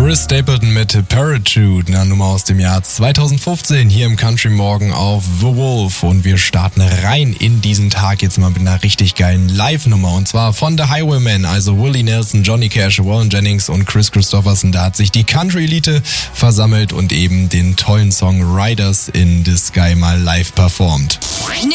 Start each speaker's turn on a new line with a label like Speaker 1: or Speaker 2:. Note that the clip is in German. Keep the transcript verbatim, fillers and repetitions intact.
Speaker 1: Chris Stapleton mit Parachute, eine Nummer aus dem Jahr zweitausendfünfzehn hier im Country Morgen auf The Wolf. Und wir starten rein in diesen Tag jetzt mal mit einer richtig geilen Live-Nummer. Und zwar von The Highwaymen, also Willie Nelson, Johnny Cash, Waylon Jennings und Chris Christopherson. Da hat sich die Country-Elite versammelt und eben den tollen Song Riders in the Sky mal live performt.
Speaker 2: New